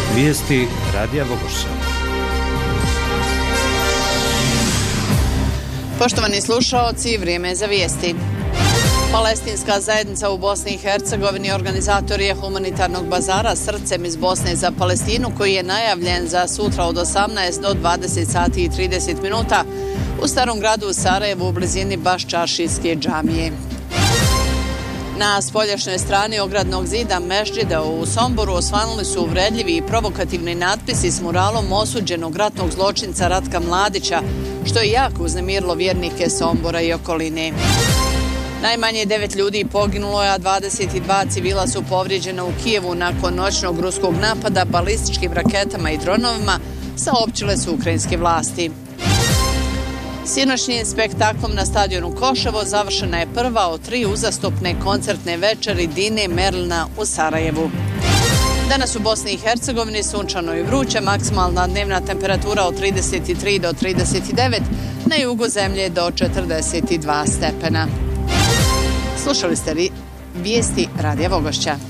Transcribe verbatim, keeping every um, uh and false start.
Vijesti Radija Vogošća. Poštovani slušaoci, vrijeme je za vijesti. Palestinska zajednica u Bosni i Hercegovini organizator je humanitarnog bazara Srcem iz Bosne za Palestinu, koji je najavljen za sutra od osamnaest do dvadeset sati i trideset minuta u Starom gradu u Sarajevu u blizini Baščaršijske džamije. Na spoljašnjoj strani ogradnog zida Mešđida u Somboru osvanuli su uvredljivi i provokativni natpisi s muralom osuđenog ratnog zločinca Ratka Mladića, što je jako uznemirilo vjernike Sombora i okoline. Najmanje devet ljudi poginulo je, a dvadeset dva civila su povrijeđena u Kijevu nakon noćnog ruskog napada balističkim raketama i dronovima, saopćile su ukrajinske vlasti. Sinoćnim spektaklom na stadionu Koševo završena je prva od tri uzastopne koncertne večeri Dine Merlina u Sarajevu. Danas u Bosni i Hercegovini sunčano i vruće, maksimalna dnevna temperatura od trideset tri do trideset devet, na jugu zemlje do četrdeset dva stepena. Slušali ste vijesti Radija Vogošća.